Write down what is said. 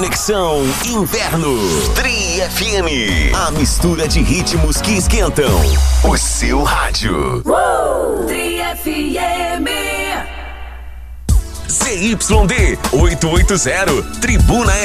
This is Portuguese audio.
Conexão Inverno. Tri FM. A mistura de ritmos que esquentam o seu rádio. Tri FM. ZYD 880, Tribuna